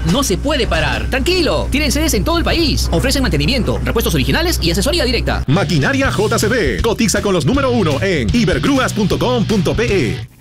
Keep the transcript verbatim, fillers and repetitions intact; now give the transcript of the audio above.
no se puede parar. Tranquilo, tienen sedes en todo el país. Ofrecen mantenimiento, repuestos originales y asesoría directa. Maquinaria J C B. Cotiza con los número uno en ibergrúas punto com punto pe.